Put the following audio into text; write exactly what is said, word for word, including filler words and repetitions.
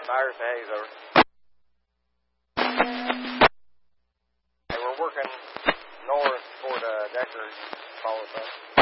Myers to Hayes, over. Hey, we're working north toward uh, Deckers. Follow us up.